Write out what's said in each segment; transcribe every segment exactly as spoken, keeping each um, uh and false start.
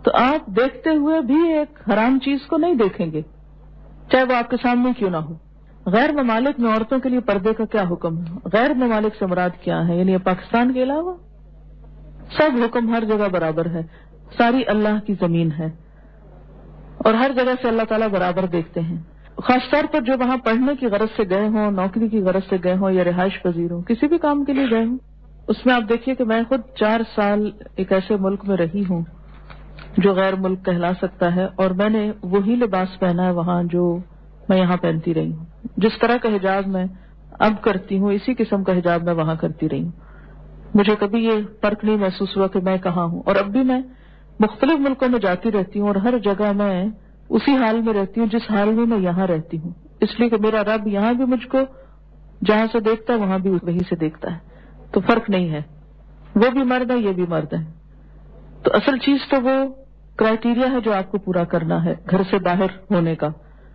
تو آپ دیکھتے ہوئے بھی ایک حرام چیز کو نہیں دیکھیں گے، چاہے وہ آپ کے سامنے کیوں نہ ہو۔ غیر ممالک میں عورتوں کے لیے پردے کا کیا حکم ہے؟ غیر ممالک سے مراد کیا ہے؟ یعنی پاکستان کے علاوہ سب حکم ہر جگہ برابر ہے، ساری اللہ کی زمین ہے اور ہر جگہ سے اللہ تعالیٰ برابر دیکھتے ہیں۔ خاص طور پر جو وہاں پڑھنے کی غرض سے گئے ہوں، نوکری کی غرض سے گئے ہوں یا رہائش پذیر ہوں، کسی بھی کام کے لیے گئے ہوں، اس میں آپ دیکھیے کہ میں خود چار سال ایک ایسے ملک میں رہی ہوں جو غیر ملک کہلا سکتا ہے، اور میں نے وہی لباس پہنا ہے وہاں جو میں یہاں پہنتی رہی ہوں۔ جس طرح کا حجاب میں اب کرتی ہوں اسی قسم کا حجاب میں وہاں کرتی رہی ہوں۔ مجھے کبھی یہ فرق نہیں محسوس ہوا کہ میں کہاں ہوں، اور اب بھی میں مختلف ملکوں میں جاتی رہتی ہوں اور ہر جگہ میں اسی حال میں رہتی ہوں جس حال میں میں یہاں رہتی ہوں، اس لیے کہ میرا رب یہاں بھی مجھ کو جہاں سے دیکھتا ہے وہاں بھی وہی سے دیکھتا ہے، تو فرق نہیں ہے، وہ بھی مرد ہے یہ بھی مرد ہے۔ تو اصل چیز تو وہ کرائیٹیریا ہے جو آپ کو پورا کرنا ہے گھر سے باہر ہونے کا،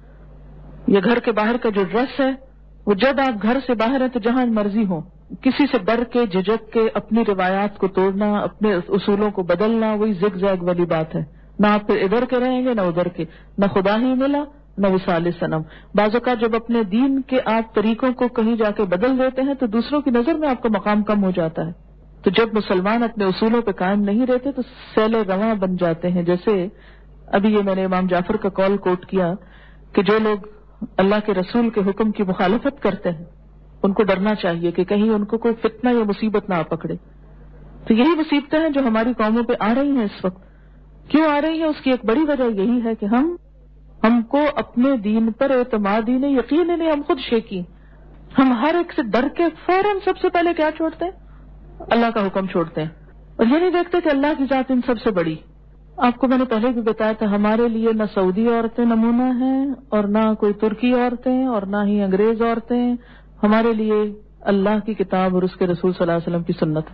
یا گھر کے باہر کا جو ڈریس ہے وہ جب آپ گھر سے باہر ہیں تو جہاں مرضی ہو، کسی سے ڈر کے جھجک کے اپنی روایات کو توڑنا، اپنے اصولوں کو بدلنا، وہی زگ زیگ والی بات ہے۔ نہ آپ پھر ادھر کے رہیں گے نہ ادھر کے، نہ خدا ہی ملا نہ وصال صنم۔ بعض اوقات جب اپنے دین کے آپ طریقوں کو کہیں جا کے بدل دیتے ہیں تو دوسروں کی نظر میں آپ کا مقام کم ہو جاتا ہے۔ تو جب مسلمان اپنے اصولوں پہ قائم نہیں رہتے تو سیل رواں بن جاتے ہیں۔ جیسے ابھی یہ میں نے امام جعفر کا قول کوٹ کیا کہ جو لوگ اللہ کے رسول کے حکم کی مخالفت کرتے ہیں ان کو ڈرنا چاہیے کہ کہیں ان کو کوئی فتنہ یا مصیبت نہ آ پکڑے۔ تو یہی مصیبتیں ہیں جو ہماری قوموں پہ آ رہی ہیں اس وقت۔ کیوں آ رہی ہیں؟ اس کی ایک بڑی وجہ یہی ہے کہ ہم ہم کو اپنے دین پر اعتماد ہی نہیں، یقین ہی نہیں، ہم خود شیکی، ہم ہر ایک سے ڈر کے فوراً سب سے پہلے کیا چھوڑتے ہیں؟ اللہ کا حکم چھوڑتے ہیں، اور یہ نہیں دیکھتے کہ اللہ کی ذات ان سب سے بڑی۔ آپ کو میں نے پہلے بھی بتایا تھا ہمارے لیے نہ سعودی عورتیں نمونہ ہیں اور نہ کوئی ترکی عورتیں اور نہ ہی انگریز عورتیں، ہمارے لیے اللہ کی کتاب اور اس کے رسول صلی اللہ علیہ وسلم کی سنت۔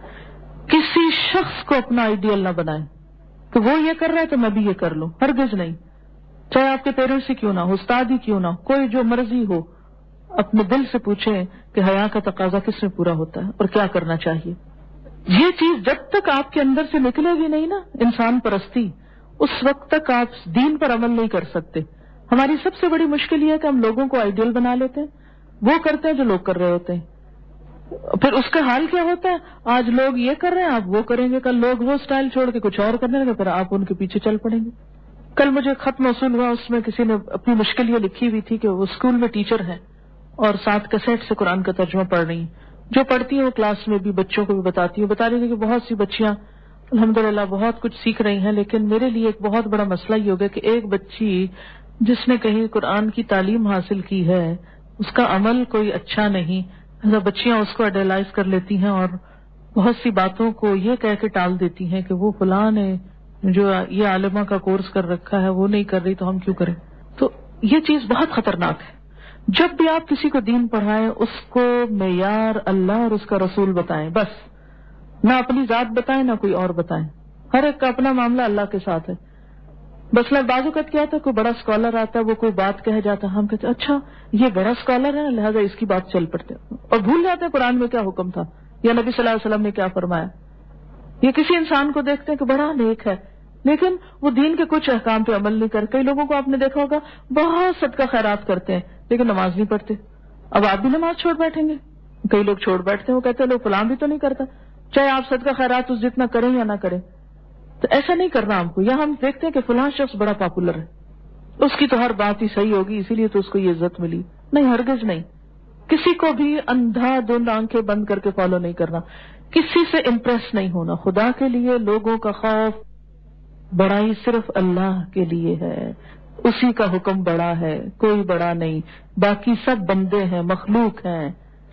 کسی شخص کو اپنا آئیڈیل نہ بنائیں کہ وہ یہ کر رہا ہے تو میں بھی یہ کر لوں، ہرگز نہیں، چاہے آپ کے پیرنٹس ہی کیوں نہ ہو، استاد ہی کیوں نہ ہو، کوئی جو مرضی ہو، اپنے دل سے پوچھیں کہ حیا کا تقاضا کس میں پورا ہوتا ہے اور کیا کرنا چاہیے۔ یہ چیز جب تک آپ کے اندر سے نکلے گی نہیں نا، انسان پرستی، اس وقت تک آپ دین پر عمل نہیں کر سکتے۔ ہماری سب سے بڑی مشکل یہ ہے کہ ہم لوگوں کو آئیڈیل بنا لیتے ہیں، وہ کرتے ہیں جو لوگ کر رہے ہوتے ہیں، پھر اس کا حال کیا ہوتا ہے؟ آج لوگ یہ کر رہے ہیں آپ وہ کریں گے، کل لوگ وہ سٹائل چھوڑ کے کچھ اور کرنے لگے، پھر آپ ان کے پیچھے چل پڑیں گے۔ کل مجھے خط موصول ہوا، اس میں کسی نے اپنی مشکل یہ لکھی ہوئی تھی کہ وہ اسکول میں ٹیچر ہیں اور ساتھ کیسٹ سے قرآن کا ترجمہ پڑھ رہی ہیں، جو پڑھتی ہیں وہ کلاس میں بھی بچوں کو بھی بتاتی ہوں، بتا رہی تھی کہ بہت سی بچیاں الحمدللہ بہت کچھ سیکھ رہی ہیں، لیکن میرے لیے ایک بہت بڑا مسئلہ یہ ہو گیا کہ ایک بچی جس نے کہیں قرآن کی تعلیم حاصل کی ہے اس کا عمل کوئی اچھا نہیں، بچیاں اس کو آئیڈیلائز کر لیتی ہیں اور بہت سی باتوں کو یہ کہہ کے ٹال دیتی ہیں کہ وہ فلاں نے جو یہ عالمہ کا کورس کر رکھا ہے وہ نہیں کر رہی تو ہم کیوں کریں۔ تو یہ چیز بہت خطرناک ہے۔ جب بھی آپ کسی کو دین پڑھائیں اس کو معیار اللہ اور اس کا رسول بتائیں، بس نہ اپنی ذات بتائیں نہ کوئی اور بتائیں، ہر ایک کا اپنا معاملہ اللہ کے ساتھ ہے۔ بس میں بعض اوقات کیا تھا، کوئی بڑا اسکالر آتا ہے وہ کوئی بات کہہ جاتا ہے، ہم کہتے اچھا یہ بڑا اسکالر ہے لہٰذا اس کی بات چل پڑتے ہیں، اور بھول جاتے ہیں قرآن میں کیا حکم تھا یا نبی صلی اللہ علیہ وسلم نے کیا فرمایا۔ یہ کسی انسان کو دیکھتے ہیں کہ بڑا نیک ہے لیکن وہ دین کے کچھ احکام پہ عمل نہیں کرتے۔ کئی لوگوں کو آپ نے دیکھا ہوگا بہت صدقہ خیرات کرتے ہیں لیکن نماز نہیں پڑھتے۔ اب آپ بھی نماز چھوڑ بیٹھیں گے؟ کئی لوگ چھوڑ بیٹھتے ہیں، وہ کہتے ہیں لوگ فلاں بھی تو نہیں کرتا، چاہے آپ صدقہ خیرات اس جتنا کریں یا نہ کریں، تو ایسا نہیں کرنا ہم کو۔ یا ہم دیکھتے ہیں کہ فلاں شخص بڑا پاپولر ہے، اس کی تو ہر بات ہی صحیح ہوگی اسی لیے تو اس کو یہ عزت ملی۔ نہیں، ہرگز نہیں۔ کسی کو بھی اندھا دھند آنکھیں بند کر کے فالو نہیں کرنا، کسی سے امپریس نہیں ہونا۔ خدا کے لیے لوگوں کا خوف، بڑائی صرف اللہ کے لیے ہے، اسی کا حکم بڑا ہے، کوئی بڑا نہیں، باقی سب بندے ہیں، مخلوق ہیں۔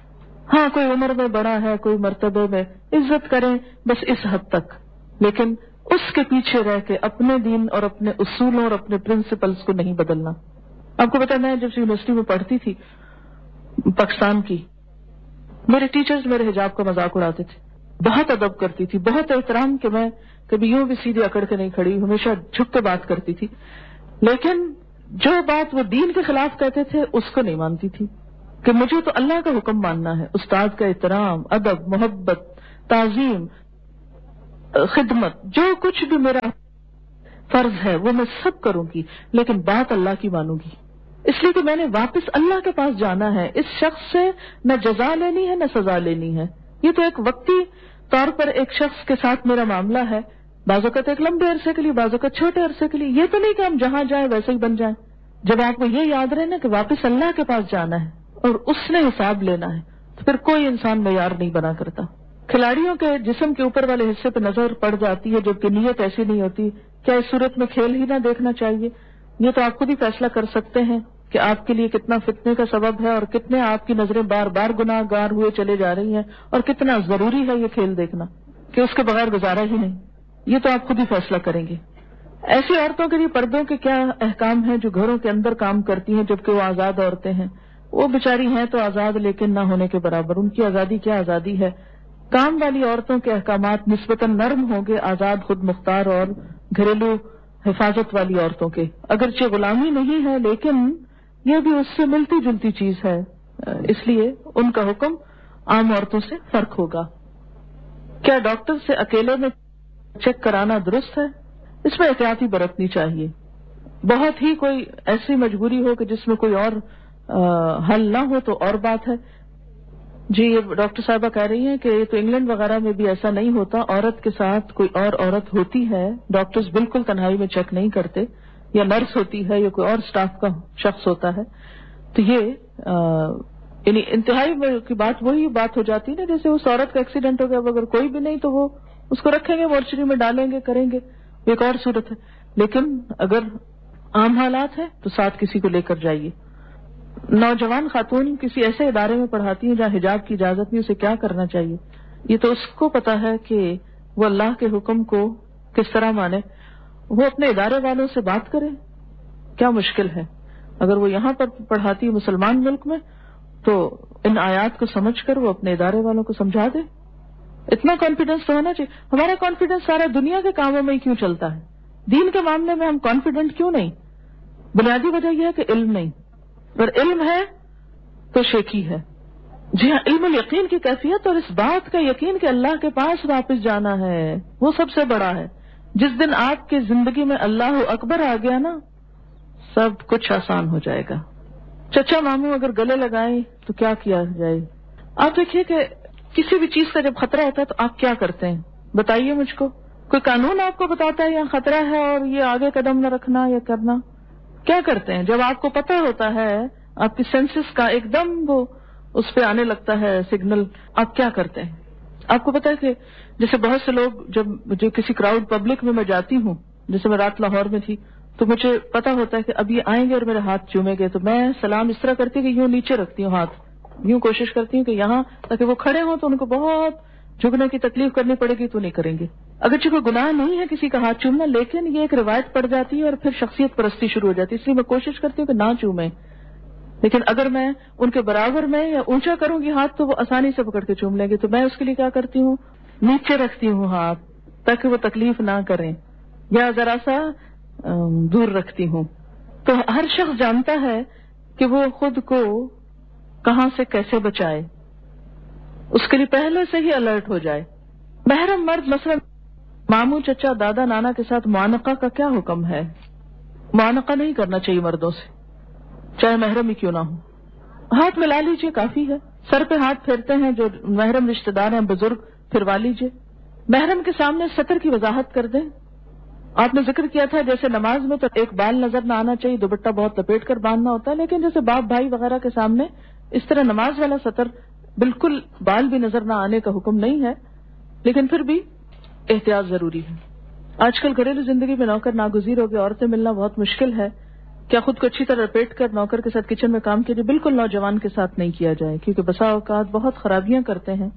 ہاں کوئی عمر میں بڑا ہے، کوئی مرتبے میں، عزت کریں بس اس حد تک، لیکن اس کے پیچھے رہ کے اپنے دین اور اپنے اصولوں اور اپنے پرنسپلز کو نہیں بدلنا۔ آپ کو پتا میں جب یونیورسٹی میں پڑھتی تھی پاکستان کی، میرے ٹیچرز میرے حجاب کا مذاق اڑاتے تھے، بہت ادب کرتی تھی، بہت احترام، کہ میں کبھی یوں بھی سیدھی اکڑ کے نہیں کھڑی، ہمیشہ جھک کے بات کرتی تھی، لیکن جو بات وہ دین کے خلاف کہتے تھے اس کو نہیں مانتی تھی، کہ مجھے تو اللہ کا حکم ماننا ہے، استاد کا احترام، ادب، محبت، تعظیم، خدمت، جو کچھ بھی میرا فرض ہے وہ میں سب کروں گی، لیکن بات اللہ کی مانوں گی، اس لیے کہ میں نے واپس اللہ کے پاس جانا ہے. اس شخص سے نہ جزا لینی ہے نہ سزا لینی ہے. یہ تو ایک وقتی طور پر ایک شخص کے ساتھ میرا معاملہ ہے، بعض اوقات ایک لمبے عرصے کے لیے، بعض اوقات چھوٹے عرصے کے لیے. یہ تو نہیں کہ ہم جہاں جائیں ویسے ہی بن جائیں. جب آپ کو یہ یاد رہے نا کہ واپس اللہ کے پاس جانا ہے اور اس نے حساب لینا ہے، تو پھر کوئی انسان معیار نہیں بنا کرتا. کھلاڑیوں کے جسم کے اوپر والے حصے پہ نظر پڑ جاتی ہے جبکہ نیت ایسی نہیں ہوتی. کیا اس صورت میں کھیل ہی نہ دیکھنا چاہیے؟ یہ تو آپ خود ہی فیصلہ کر سکتے ہیں کہ آپ کے لیے کتنا فتنے کا سبب ہے اور کتنے آپ کی نظریں بار بار گناہ گار ہوئے چلے جا رہی ہیں، اور کتنا ضروری ہے یہ کھیل دیکھنا کہ اس کے بغیر گزارا ہی نہیں. یہ تو آپ خود ہی فیصلہ کریں گے. ایسی عورتوں کے لیے پردوں کے کیا احکام ہیں جو گھروں کے اندر کام کرتی ہیں جبکہ وہ آزاد عورتیں ہیں؟ وہ بیچاری ہیں تو آزاد لیکن نہ ہونے کے برابر. ان کی آزادی کیا آزادی ہے؟ کام والی عورتوں کے احکامات نسبتاً نرم ہوں گے آزاد خود مختار اور گھریلو حفاظت والی عورتوں کے. اگرچہ غلامی نہیں ہے لیکن یہ بھی اس سے ملتی جلتی چیز ہے، اس لیے ان کا حکم عام عورتوں سے فرق ہوگا. کیا ڈاکٹر سے اکیلے میں چیک کرانا درست ہے؟ اس میں احتیاطی برتنی چاہیے. بہت ہی کوئی ایسی مجبوری ہو کہ جس میں کوئی اور حل نہ ہو تو اور بات ہے. جی یہ ڈاکٹر صاحبہ کہہ رہی ہیں کہ یہ تو انگلینڈ وغیرہ میں بھی ایسا نہیں ہوتا، عورت کے ساتھ کوئی اور عورت ہوتی ہے، ڈاکٹرز بالکل تنہائی میں چیک نہیں کرتے، یا نرس ہوتی ہے یا کوئی اور سٹاف کا شخص ہوتا ہے. تو یہ یعنی انتہائی کی بات وہی بات ہو جاتی ہے نا جیسے اس عورت کا ایکسیڈنٹ ہو گیا، اگر کوئی بھی نہیں تو وہ اس کو رکھیں گے مورچری میں ڈالیں گے کریں گے، ایک اور صورت ہے. لیکن اگر عام حالات ہیں تو ساتھ کسی کو لے کر جائیے. نوجوان خاتون کسی ایسے ادارے میں پڑھاتی ہیں جہاں حجاب کی اجازت نہیں، اسے کیا کرنا چاہیے؟ یہ تو اس کو پتا ہے کہ وہ اللہ کے حکم کو کس طرح مانے. وہ اپنے ادارے والوں سے بات کرے، کیا مشکل ہے؟ اگر وہ یہاں پر پڑھاتی ہے مسلمان ملک میں تو ان آیات کو سمجھ کر وہ اپنے ادارے والوں کو سمجھا دے. اتنا کانفیڈنس تو ہونا چاہیے. ہمارا کانفیڈنس سارا دنیا کے کاموں میں ہی کیوں چلتا ہے؟ دین کے معاملے میں ہم کانفیڈنٹ کیوں نہیں؟ بنیادی وجہ یہ ہے کہ علم نہیں. اگر علم ہے تو شیکی ہے. جی ہاں، علم الیقین کی کیفیت اور اس بات کا یقین کہ اللہ کے پاس واپس جانا ہے وہ سب سے بڑا ہے. جس دن آپ کی زندگی میں اللہ اکبر آ گیا نا، سب کچھ آسان ہو جائے گا. چچا ماموں اگر گلے لگائیں تو کیا کیا جائے؟ آپ دیکھیے کہ کسی بھی چیز کا جب خطرہ ہوتا ہے تو آپ کیا کرتے ہیں؟ بتائیے مجھ کو. کوئی قانون آپ کو بتاتا ہے یہاں خطرہ ہے اور یہ آگے قدم نہ رکھنا یا کرنا؟ کیا کرتے ہیں جب آپ کو پتہ ہوتا ہے، آپ کی سینسز کا ایک دم وہ اس پہ آنے لگتا ہے سگنل، آپ کیا کرتے ہیں؟ آپ کو پتا ہے کہ جیسے بہت سے لوگ جب جو کسی کراؤڈ پبلک میں میں جاتی ہوں، جیسے میں رات لاہور میں تھی تو مجھے پتا ہوتا ہے کہ اب یہ آئیں گے اور میرے ہاتھ چومیں گے، تو میں سلام اس طرح کرتی کہ یوں نیچے رکھتی ہوں ہاتھ، یوں کوشش کرتی ہوں کہ یہاں تاکہ وہ کھڑے ہوں تو ان کو بہت جھکنے کی تکلیف کرنی پڑے گی تو نہیں کریں گے. اگرچہ کوئی گناہ نہیں ہے کسی کا ہاتھ چومنا، لیکن یہ ایک روایت پڑ جاتی ہے اور پھر شخصیت پرستی شروع ہو جاتی ہے، اس لیے میں کوشش کرتی ہوں کہ نہ چومیں. لیکن اگر میں ان کے برابر میں یا اونچا کروں گی ہاتھ تو وہ آسانی سے پکڑ کے چوم لیں گے، تو میں اس کے لیے کیا کرتی ہوں، نیچے رکھتی ہوں ہاتھ تاکہ وہ تکلیف نہ کریں، یا ذرا سا دور رکھتی ہوں. تو ہر شخص جانتا ہے کہ وہ خود کو کہاں سے کیسے بچائے، اس کے لیے پہلے سے ہی الرٹ ہو جائے. محرم مرد مثلا ماموں چچا دادا نانا کے ساتھ معانقہ کا کیا حکم ہے؟ معانقہ نہیں کرنا چاہیے مردوں سے، چاہے محرم ہی کیوں نہ ہو. ہاتھ ملا لیجئے کافی ہے. سر پہ ہاتھ پھیرتے ہیں جو محرم رشتہ دار ہیں بزرگ، پھروا لیجئے. محرم کے سامنے سطر کی وضاحت کر دیں. آپ نے ذکر کیا تھا جیسے نماز میں تو ایک بال نظر نہ آنا چاہیے، دوپٹہ بہت لپیٹ کر باندھنا ہوتا ہے، لیکن جیسے باپ بھائی وغیرہ کے سامنے اس طرح نماز والا سطر بالکل بال بھی نظر نہ آنے کا حکم نہیں ہے، لیکن پھر بھی احتیاط ضروری ہے. آج کل گھریلو زندگی میں نوکر ناگزیر ہو گئے، عورتیں ملنا بہت مشکل ہے. کیا خود کو اچھی طرح لپیٹ کر نوکر کے ساتھ کچن میں کام کیجیے؟ بالکل نوجوان کے ساتھ نہیں کیا جائے، کیونکہ بسا اوقات بہت خرابیاں کرتے ہیں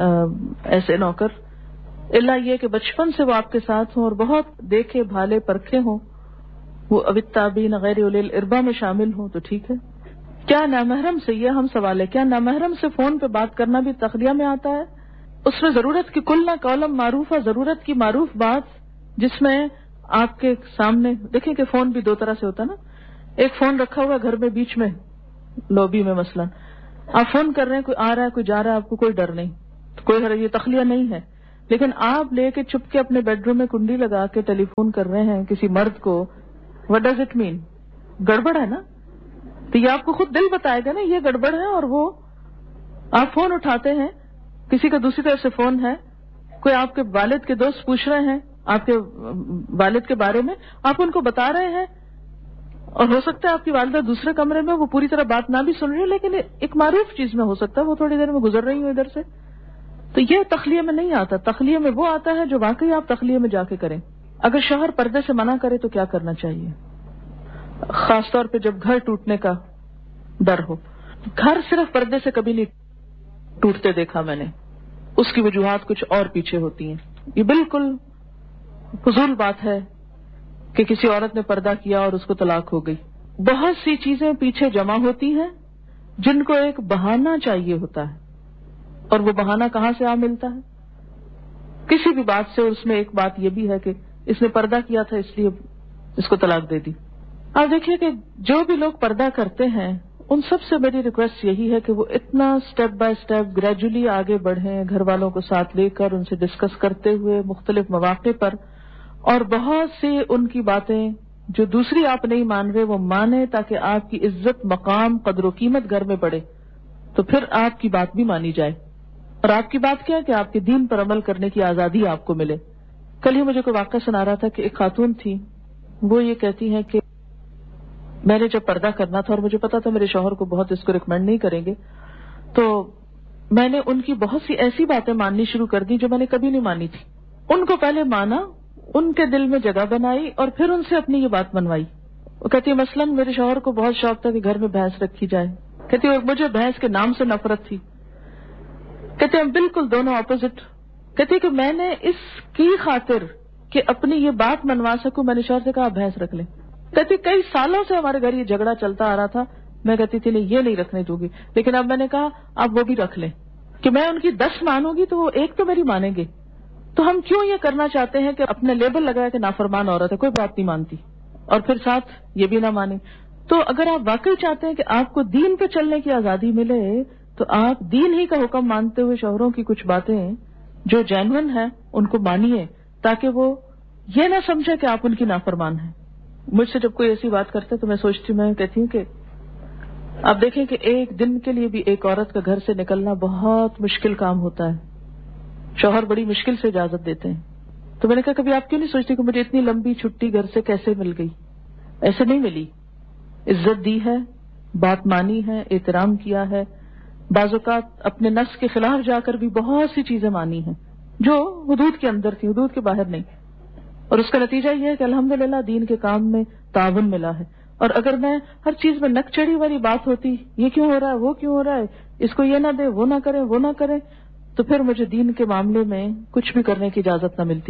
ایسے نوکر. اللہ یہ کہ بچپن سے وہ آپ کے ساتھ ہوں اور بہت دیکھے بھالے پرکھے ہوں، وہ اوتابین غیر اولی الاربا میں شامل ہوں تو ٹھیک ہے. کیا نامحرم سے، یہ ہم سوال ہے، کیا نامحرم سے فون پہ بات کرنا بھی تخلیہ میں آتا ہے؟ اس میں ضرورت کی کل نہ کالم معروف ہے، ضرورت کی معروف بات جس میں آپ کے سامنے دیکھیں کہ فون بھی دو طرح سے ہوتا ہے نا. ایک فون رکھا ہوا گھر میں بیچ میں لوبی میں مثلا آپ فون کر رہے ہیں، کوئی آ رہا ہے کوئی جا رہا ہے، آپ کو کوئی ڈر نہیں، تو کوئی یہ تخلیہ نہیں ہے. لیکن آپ لے کے چپ کے اپنے بیڈ روم میں کنڈی لگا کے ٹیلی فون کر رہے ہیں کسی مرد کو. What does it mean? گڑبڑ ہے نا. تو یہ آپ کو خود دل بتائے گا نا یہ گڑبڑ ہے. اور وہ آپ فون اٹھاتے ہیں, کسی کا دوسری طرف سے فون ہے, کوئی آپ کے والد کے دوست پوچھ رہے ہیں آپ کے والد کے بارے میں, آپ ان کو بتا رہے ہیں, اور ہو سکتا ہے آپ کی والدہ دوسرے کمرے میں, وہ پوری طرح بات نہ بھی سن رہی ہے, لیکن ایک معروف چیز میں ہو سکتا ہے وہ تھوڑی دیر میں گزر رہی ہوں ادھر سے. تو یہ تخلیہ میں نہیں آتا. تخلیہ میں وہ آتا ہے جو واقعی آپ تخلیہ میں جا کے کریں. اگر شوہر پردے سے منع کرے تو کیا کرنا چاہیے, خاص طور پہ جب گھر ٹوٹنے کا ڈر ہو. گھر صرف پردے سے کبھی نہیں ٹوٹتے دیکھا میں نے, اس کی وجوہات کچھ اور پیچھے ہوتی ہیں. یہ بالکل فضول بات ہے کہ کسی عورت نے پردہ کیا اور اس کو طلاق ہو گئی. بہت سی چیزیں پیچھے جمع ہوتی ہیں جن کو ایک بہانہ چاہیے ہوتا ہے, اور وہ بہانہ کہاں سے آ ملتا ہے؟ کسی بھی بات سے. اس میں ایک بات یہ بھی ہے کہ اس نے پردہ کیا تھا اس لیے اس کو طلاق دے دی. آپ دیکھیے کہ جو بھی لوگ پردہ کرتے ہیں ان سب سے میری ریکویسٹ یہی ہے کہ وہ اتنا سٹیپ بائی سٹیپ گریجولی آگے بڑھیں, گھر والوں کو ساتھ لے کر ان سے ڈسکس کرتے ہوئے مختلف مواقع پر, اور بہت سی ان کی باتیں جو دوسری آپ نہیں مان رہے وہ مانیں, تاکہ آپ کی عزت, مقام, قدر و قیمت گھر میں بڑھے. تو پھر آپ کی بات بھی مانی جائے. اور آپ کی بات کیا کہ آپ کے دین پر عمل کرنے کی آزادی آپ کو ملے. کل ہی مجھے کوئی واقعہ سنا رہا تھا کہ ایک خاتون تھی, وہ یہ کہتی ہیں کہ میں نے جب پردہ کرنا تھا اور مجھے پتا تھا میرے شوہر کو بہت اس کو ریکمینڈ نہیں کریں گے, تو میں نے ان کی بہت سی ایسی باتیں ماننی شروع کر دی جو میں نے کبھی نہیں مانی تھی. ان کو پہلے مانا, ان کے دل میں جگہ بنائی, اور پھر ان سے اپنی یہ بات منوائی. وہ کہتی ہے مثلاً میرے شوہر کو بہت شوق تھا کہ گھر میں بھینس رکھی جائے. کہتی ہے مجھے بھینس کے نام سے نفرت تھی. کہتے ہیں بالکل دونوں اپوزٹ. کہتے کہ میں نے اس کی خاطر کہ اپنی یہ بات منوا سکوں میں نے شوہر سے کہا بھینس رکھ لیں. کہتی کئی سالوں سے ہمارے گھر یہ جھگڑا چلتا آ رہا تھا, میں کہتی تھی نہیں یہ نہیں رکھنے دوں گی, لیکن اب میں نے کہا اب وہ بھی رکھ لیں کہ میں ان کی دس مانوں گی تو وہ ایک تو میری مانیں گے. تو ہم کیوں یہ کرنا چاہتے ہیں کہ اپنے لیبل لگایا کہ نافرمان عورت ہے, کوئی بات نہیں مانتی, اور پھر ساتھ یہ بھی نہ مانے. تو اگر آپ واقعی چاہتے ہیں کہ آپ کو دین پہ چلنے کی آزادی ملے تو آپ دین ہی کا حکم مانتے ہوئے شوہروں کی کچھ باتیں جو جینون ہیں ان کو مانیے, تاکہ وہ یہ نہ سمجھے کہ آپ ان کی نافرمان ہیں. مجھ سے جب کوئی ایسی بات کرتا ہے تو میں سوچتی ہوں, میں کہتی ہوں کہ آپ دیکھیں کہ ایک دن کے لیے بھی ایک عورت کا گھر سے نکلنا بہت مشکل کام ہوتا ہے. شوہر بڑی مشکل سے اجازت دیتے ہیں. تو میں نے کہا کبھی آپ کیوں نہیں سوچتی کہ مجھے اتنی لمبی چھٹی گھر سے کیسے مل گئی؟ ایسے نہیں ملی. عزت دی ہے, بات مانی ہے, احترام کیا ہے, بعض اوقات اپنے نفس کے خلاف جا کر بھی بہت سی چیزیں مانی ہیں جو حدود کے اندر تھی, حدود کے باہر نہیں. اور اس کا نتیجہ یہ ہے کہ الحمدللہ دین کے کام میں تعاون ملا ہے. اور اگر میں ہر چیز میں نک چڑھی والی بات ہوتی, یہ کیوں ہو رہا ہے, وہ کیوں ہو رہا ہے, اس کو یہ نہ دے, وہ نہ کرے, وہ نہ کرے, تو پھر مجھے دین کے معاملے میں کچھ بھی کرنے کی اجازت نہ ملتی.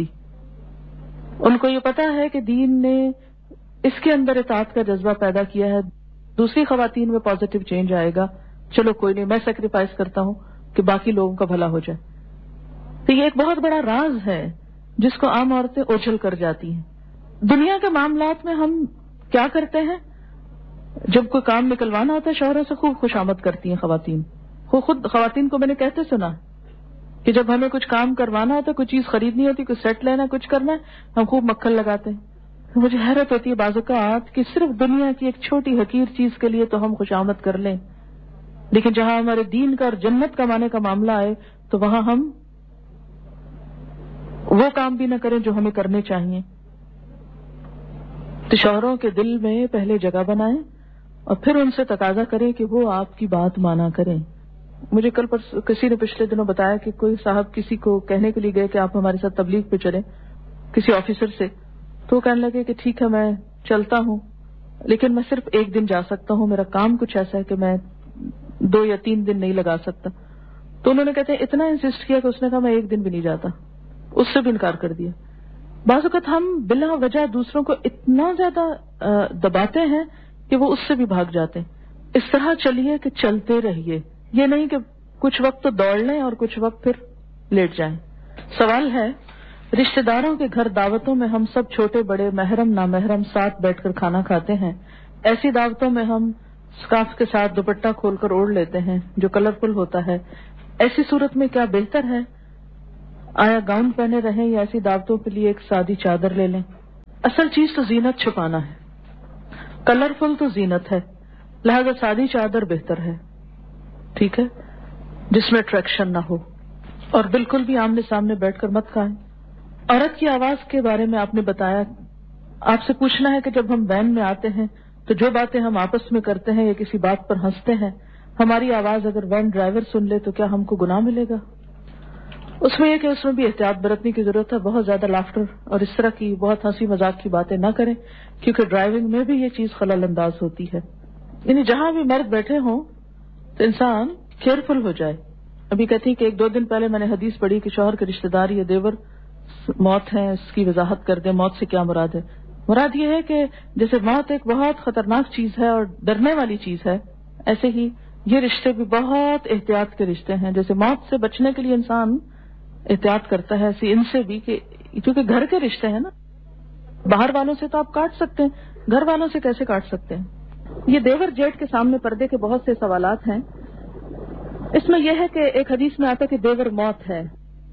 ان کو یہ پتا ہے کہ دین نے اس کے اندر اطاعت کا جذبہ پیدا کیا ہے, دوسری خواتین میں پازیٹو چینج آئے گا, چلو کوئی نہیں میں سیکریفائس کرتا ہوں کہ باقی لوگوں کا بھلا ہو جائے. تو یہ ایک بہت بڑا راز ہے جس کو عام عورتیں اوجھل کر جاتی ہیں. دنیا کے معاملات میں ہم کیا کرتے ہیں, جب کوئی کام نکلوانا ہوتا ہے شوہروں سے خوب خوشامد کرتی ہیں خواتین. خود خواتین کو میں نے کہتے سنا کہ جب ہمیں کچھ کام کروانا ہوتا ہے, کوئی چیز خریدنی ہوتی, کوئی سیٹ لینا, کچھ کرنا ہے, ہم خوب مکھن لگاتے ہیں. مجھے حیرت ہوتی ہے بعض اوقات کہ صرف دنیا کی ایک چھوٹی حقیر چیز کے لیے تو ہم خوشامد کر لیں, لیکن جہاں ہمارے دین کا اور جنت کمانے کا معاملہ آئے تو وہاں ہم وہ کام بھی نہ کریں جو ہمیں کرنے چاہیے. تو شوہروں کے دل میں پہلے جگہ بنائیں اور پھر ان سے تقاضا کریں کہ وہ آپ کی بات مانا کریں. مجھے کل پر کسی نے پچھلے دنوں بتایا کہ کوئی صاحب کسی کو کہنے کے لیے گئے کہ آپ ہمارے ساتھ تبلیغ پہ چلیں, کسی آفیسر سے, تو وہ کہنے لگے کہ ٹھیک ہے میں چلتا ہوں, لیکن میں صرف ایک دن جا سکتا ہوں, میرا کام کچھ ایسا ہے کہ میں دو یا تین دن نہیں لگا سکتا. تو انہوں نے کہتے ہیں اتنا انسسٹ کیا کہ اس نے کہا میں ایک دن بھی نہیں جاتا, اس سے بھی انکار کر دیا. بعض اوقات ہم بلا وجہ دوسروں کو اتنا زیادہ دباتے ہیں کہ وہ اس سے بھی بھاگ جاتے ہیں. اس طرح چلیے کہ چلتے رہیے, یہ نہیں کہ کچھ وقت تو دوڑ لیں اور کچھ وقت پھر لیٹ جائیں. سوال ہے, رشتہ داروں کے گھر دعوتوں میں ہم سب چھوٹے بڑے محرم نامحرم ساتھ بیٹھ کر کھانا کھاتے ہیں. ایسی دعوتوں میں ہم سکارف کے ساتھ دوپٹہ کھول کر اوڑھ لیتے ہیں جو کلرفل ہوتا ہے. ایسی صورت میں کیا بہتر ہے آیا گاؤن پہنے رہیں یا ایسی دعوتوں کے لیے ایک سادی چادر لے لیں؟ اصل چیز تو زینت چھپانا ہے، کلرفل تو زینت ہے، لہذا سادی چادر بہتر ہے، ٹھیک ہے، جس میں اٹریکشن نہ ہو، اور بالکل بھی آمنے سامنے بیٹھ کر مت کھائیں۔ عورت کی آواز کے بارے میں آپ نے بتایا، آپ سے پوچھنا ہے کہ جب ہم وین میں آتے ہیں تو جو باتیں ہم آپس میں کرتے ہیں یا کسی بات پر ہنستے ہیں، ہماری آواز اگر وین ڈرائیور سن لے تو کیا ہم کو گناہ ملے گا؟ اس میں یہ کہ اس میں بھی احتیاط برتنے کی ضرورت ہے، بہت زیادہ لافٹر اور اس طرح کی بہت ہنسی مذاق کی باتیں نہ کریں، کیونکہ ڈرائیونگ میں بھی یہ چیز خلل انداز ہوتی ہے۔ یعنی جہاں بھی مرد بیٹھے ہوں تو انسان کیئرفل ہو جائے۔ ابھی کہتی کہ ایک دو دن پہلے میں نے حدیث پڑھی کہ شوہر کے رشتہ دار یا دیور موت ہے، اس کی وضاحت کر دیں موت سے کیا مراد ہے۔ مراد یہ ہے کہ جیسے موت ایک بہت خطرناک چیز ہے اور ڈرنے والی چیز ہے، ایسے ہی یہ رشتے بھی بہت احتیاط کے رشتے ہیں۔ جیسے موت سے بچنے کے لیے انسان احتیاط کرتا ہے، ایسے ان سے بھی، کہ کیونکہ گھر کے رشتے ہیں نا، باہر والوں سے تو آپ کاٹ سکتے ہیں، گھر والوں سے کیسے کاٹ سکتے ہیں؟ یہ دیور جیٹ کے سامنے پردے کے بہت سے سوالات ہیں۔ اس میں یہ ہے کہ ایک حدیث میں آتا ہے کہ دیور موت ہے،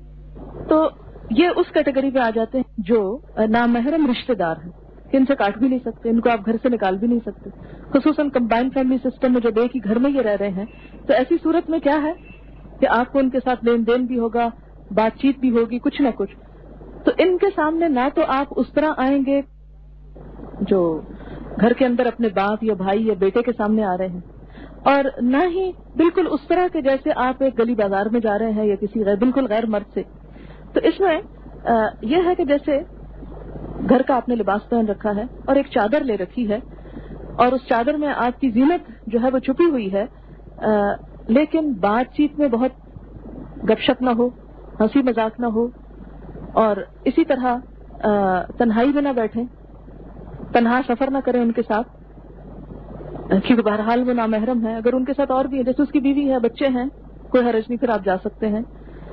تو یہ اس کیٹیگری پہ آ جاتے ہیں جو نامحرم رشتہ دار ہیں، کہ ان سے کاٹ بھی نہیں سکتے، ان کو آپ گھر سے نکال بھی نہیں سکتے، خصوصاً کمبائنڈ فیملی سسٹم میں جب ایک ہی گھر میں یہ رہ رہے ہیں، تو ایسی صورت میں کیا ہے کہ آپ کو ان کے ساتھ لین دین بھی ہوگا، بات چیت بھی ہوگی، کچھ نہ کچھ۔ تو ان کے سامنے نہ تو آپ اس طرح آئیں گے جو گھر کے اندر اپنے باپ یا بھائی یا بیٹے کے سامنے آ رہے ہیں، اور نہ ہی بالکل اس طرح کے جیسے آپ ایک گلی بازار میں جا رہے ہیں یا کسی غیر بالکل غیر مرد سے۔ تو اس میں یہ ہے کہ جیسے گھر کا آپ نے لباس پہن رکھا ہے اور ایک چادر لے رکھی ہے، اور اس چادر میں آپ کی زینت جو ہے وہ چھپی ہوئی ہے، لیکن بات چیت میں بہت گپ شپ نہ ہو، ہنسی مذاق نہ ہو، اور اسی طرح تنہائی میں نہ بیٹھیں، تنہا سفر نہ کریں ان کے ساتھ، کیونکہ بہرحال وہ نامحرم ہے۔ اگر ان کے ساتھ اور بھی ہے، جیسے اس کی بیوی ہے، بچے ہیں، کوئی حرج نہیں، پھر آپ جا سکتے ہیں۔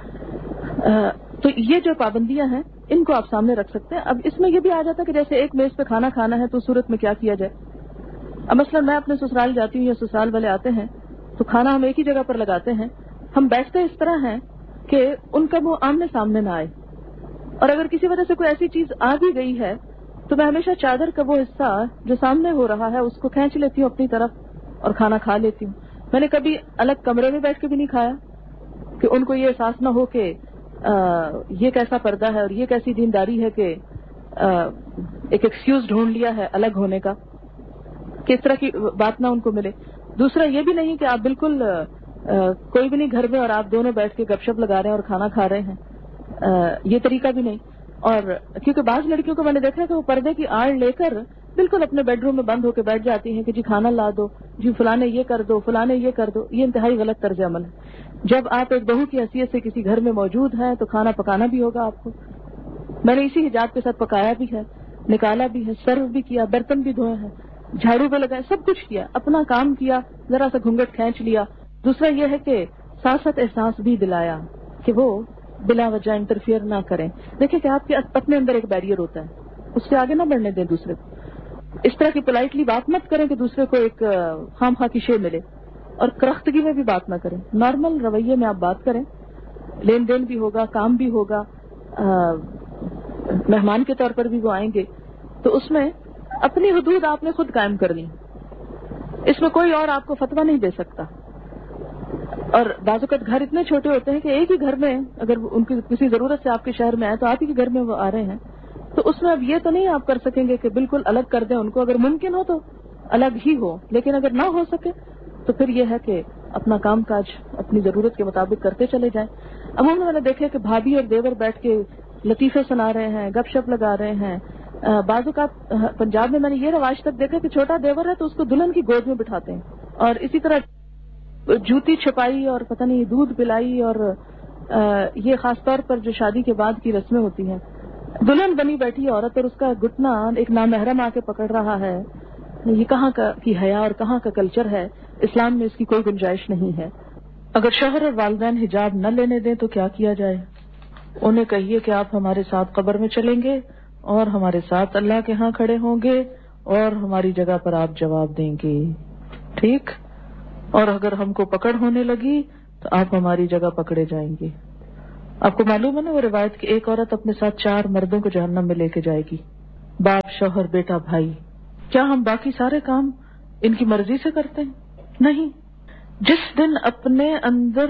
تو یہ جو پابندیاں ہیں ان کو آپ سامنے رکھ سکتے ہیں۔ اب اس میں یہ بھی آ جاتا ہے کہ جیسے ایک میز پہ کھانا کھانا ہے تو اس صورت میں کیا کیا جائے۔ اب مثلا میں اپنے سسرال جاتی ہوں یا سسرال والے آتے ہیں تو کھانا ہم ایک ہی جگہ پر لگاتے ہیں، ہم بیٹھتے اس طرح ہیں کہ ان کا منہ آمنے سامنے نہ آئے، اور اگر کسی وجہ سے کوئی ایسی چیز آ بھی گئی ہے تو میں ہمیشہ چادر کا وہ حصہ جو سامنے ہو رہا ہے اس کو کھینچ لیتی ہوں اپنی طرف اور کھانا کھا لیتی ہوں۔ میں نے کبھی الگ کمرے میں بیٹھ کے بھی نہیں کھایا کہ ان کو یہ احساس نہ ہو کہ آ, یہ کیسا پردہ ہے اور یہ کیسی دینداری ہے کہ آ, ایک ایکسکیوز ڈھونڈ لیا ہے الگ ہونے کا، کہ اس طرح کی بات نہ ان کو ملے۔ دوسرا یہ بھی نہیں کہ آپ بالکل آ, کوئی بھی نہیں گھر میں اور آپ دونوں بیٹھ کے گپ شپ لگا رہے ہیں اور کھانا کھا رہے ہیں، آ, یہ طریقہ بھی نہیں۔ اور کیونکہ بعض لڑکیوں کو میں نے دیکھا کہ وہ پردے کی آڑ لے کر بالکل اپنے بیڈ روم میں بند ہو کے بیٹھ جاتی ہیں کہ جی کھانا لا دو، جی فلانے یہ کر دو، فلانے یہ کر دو۔ یہ انتہائی غلط طرز عمل ہے۔ جب آپ ایک بہو کی حیثیت سے کسی گھر میں موجود ہیں تو کھانا پکانا بھی ہوگا آپ کو۔ میں نے اسی حجاب کے ساتھ پکایا بھی ہے، نکالا بھی ہے، سرو بھی کیا، برتن بھی دھوئے ہیں، جھاڑو پہ لگائے، سب کچھ کیا، اپنا کام کیا، ذرا سا گھونگھٹ کھینچ لیا۔ دوسرا یہ ہے کہ ساتھ ساتھ احساس بھی دلایا کہ وہ بلا وجہ انٹرفیئر نہ کریں۔ دیکھیں کہ آپ کے اپنے اندر ایک بیریئر ہوتا ہے، اس سے آگے نہ بڑھنے دیں دوسرے کو۔ اس طرح کی پولائٹلی بات مت کریں کہ دوسرے کو ایک خام خواہ کی شے ملے، اور کرختگی میں بھی بات نہ کریں۔ نارمل رویے میں آپ بات کریں، لین دین بھی ہوگا، کام بھی ہوگا، مہمان کے طور پر بھی وہ آئیں گے، تو اس میں اپنی حدود آپ نے خود قائم کرنی، اس میں کوئی اور آپ کو فتویٰ نہیں دے سکتا۔ اور بعض اوقات گھر اتنے چھوٹے ہوتے ہیں کہ ایک ہی گھر میں اگر ان کی کسی ضرورت سے آپ کے شہر میں آئے تو آپ ہی کے گھر میں وہ آ رہے ہیں، تو اس میں اب یہ تو نہیں آپ کر سکیں گے کہ بالکل الگ کر دیں ان کو۔ اگر ممکن ہو تو الگ ہی ہو، لیکن اگر نہ ہو سکے تو پھر یہ ہے کہ اپنا کام کاج اپنی ضرورت کے مطابق کرتے چلے جائیں۔ عموماً میں نے دیکھا کہ بھابھی اور دیور بیٹھ کے لطیفے سنا رہے ہیں، گپ شپ لگا رہے ہیں۔ بعض اوقات پنجاب میں میں نے یہ رواج تک دیکھا کہ چھوٹا دیور ہے تو اس کو دلہن کی گود میں بٹھاتے ہیں، اور اسی طرح جوتی چھپائی اور پتہ نہیں دودھ پلائی، اور یہ خاص طور پر جو شادی کے بعد کی رسمیں ہوتی ہیں، دلہن بنی بیٹھی عورت اور اس کا گھٹنا ایک نامحرم آ کے پکڑ رہا ہے، یہ کہاں کا کی حیا اور کہاں کا کلچر ہے؟ اسلام میں اس کی کوئی گنجائش نہیں ہے۔ اگر شوہر اور والدین حجاب نہ لینے دیں تو کیا کیا جائے؟ انہیں کہیے کہ آپ ہمارے ساتھ قبر میں چلیں گے اور ہمارے ساتھ اللہ کے ہاں کھڑے ہوں گے اور ہماری جگہ پر آپ جواب دیں گے، ٹھیک؟ اور اگر ہم کو پکڑ ہونے لگی تو آپ ہماری جگہ پکڑے جائیں گے۔ آپ کو معلوم ہے نا وہ روایت کہ ایک عورت اپنے ساتھ چار مردوں کو جہنم میں لے کے جائے گی، باپ، شوہر، بیٹا، بھائی. کیا ہم باقی سارے کام ان کی مرضی سے کرتے ہیں؟ نہیں. جس دن اپنے اندر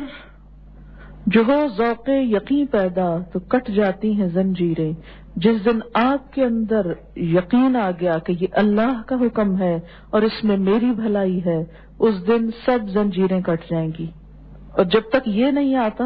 جو ہو ذوق یقین پیدا تو کٹ جاتی ہیں زنجیریں. جس دن آپ کے اندر یقین آ گیا کہ یہ اللہ کا حکم ہے اور اس میں میری بھلائی ہے، اس دن سب زنجیریں کٹ جائیں گی. اور جب تک یہ نہیں آتا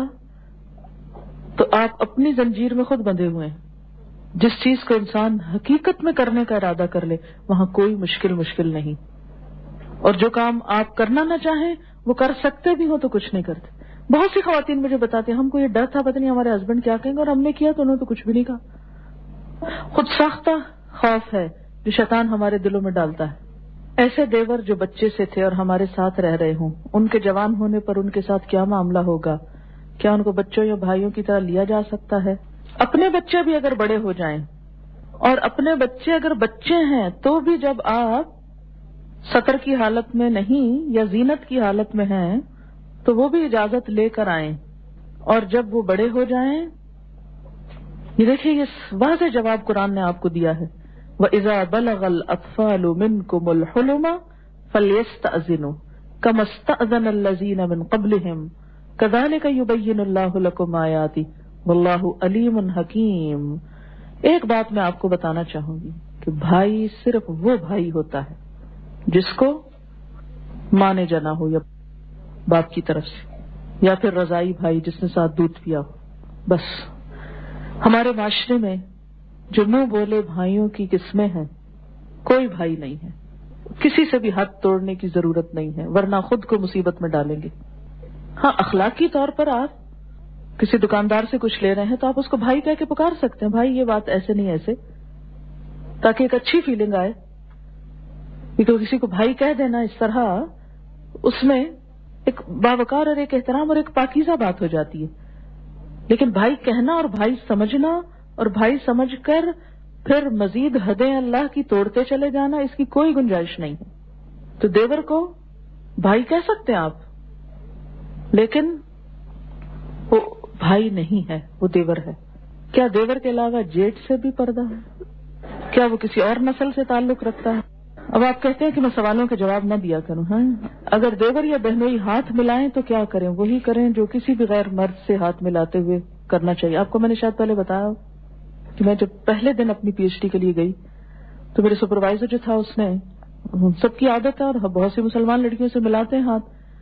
تو آپ اپنی زنجیر میں خود بندھے ہوئے ہیں. جس چیز کو انسان حقیقت میں کرنے کا ارادہ کر لے وہاں کوئی مشکل مشکل نہیں. اور جو کام آپ کرنا نہ چاہیں وہ کر سکتے بھی ہوں تو کچھ نہیں کرتے. بہت سی خواتین مجھے بتاتی ہیں ہم کو یہ ڈر تھا پتہ نہیں ہمارے ہسبینڈ کیا کہیں گے، اور ہم نے کیا تو انہوں نے تو کچھ بھی نہیں کہا. خود ساختہ خوف ہے جو شیطان ہمارے دلوں میں ڈالتا ہے. ایسے دیور جو بچے سے تھے اور ہمارے ساتھ رہ رہے ہوں، ان کے جوان ہونے پر ان کے ساتھ کیا معاملہ ہوگا؟ کیا ان کو بچوں یا بھائیوں کی طرح لیا جا سکتا ہے؟ اپنے بچے بھی اگر بڑے ہو جائیں اور اپنے بچے اگر بچے ہیں تو بھی جب آپ سطر کی حالت میں نہیں یا زینت کی حالت میں ہیں تو وہ بھی اجازت لے کر آئیں. اور جب وہ بڑے ہو جائیں، یہ دیکھیے یہ واضح جواب قرآن نے آپ کو دیا ہے. وَإِذَا بَلَغَ الْأَطْفَالُ مِنْكُمُ الْحُلُمَ فَلْيَسْتَأْذِنُوا كَمَا اسْتَأْذَنَ الَّذِينَ مِنْ قَبْلِهِمْ كَذَلِكَ يُبَيِّنُ اللَّهُ لَكُمْ آيَاتِهِ وَاللَّهُ عَلِيمٌ حَكِيمٌ. ایک بات میں آپ کو بتانا چاہوں گی کہ بھائی صرف وہ بھائی ہوتا ہے جس کو ماں نے جنا ہو یا باپ کی طرف سے، یا پھر رضائی بھائی جس نے ساتھ دودھ پیا ہو. بس ہمارے معاشرے میں جو منہ بولے بھائیوں کی قسمیں ہیں، کوئی بھائی نہیں ہے. کسی سے بھی ہاتھ توڑنے کی ضرورت نہیں ہے ورنہ خود کو مصیبت میں ڈالیں گے. ہاں اخلاقی طور پر آپ کسی دکاندار سے کچھ لے رہے ہیں تو آپ اس کو بھائی کہہ کے پکار سکتے ہیں، بھائی یہ بات ایسے نہیں ایسے، تاکہ ایک اچھی فیلنگ آئے. کیونکہ کسی کو بھائی کہہ دینا اس طرح اس میں ایک باوقار اور ایک احترام اور ایک پاکیزہ بات ہو جاتی ہے. لیکن بھائی کہنا اور بھائی سمجھنا اور بھائی سمجھ کر پھر مزید حدیں اللہ کی توڑتے چلے جانا، اس کی کوئی گنجائش نہیں ہے. تو دیور کو بھائی کہہ سکتے ہیں آپ، لیکن وہ بھائی نہیں ہے، وہ دیور ہے. کیا دیور کے علاوہ جیٹ سے بھی پردہ ہے؟ کیا وہ کسی اور نسل سے تعلق رکھتا ہے؟ اب آپ کہتے ہیں کہ میں سوالوں کے جواب نہ دیا کروں. ہاں اگر دیور یا بہنوئی ہاتھ ملائیں تو کیا کریں؟ وہی کریں جو کسی بھی غیر مرد سے ہاتھ ملاتے ہوئے کرنا چاہیے. آپ کو میں نے شاید پہلے بتایا کہ میں جب پہلے دن اپنی پی ایچ ڈی کے لیے گئی تو میرے سپروائزر جو تھا اس نے، سب کی عادت ہے اور بہت سی مسلمان لڑکیوں سے ملاتے ہیں ہاتھ،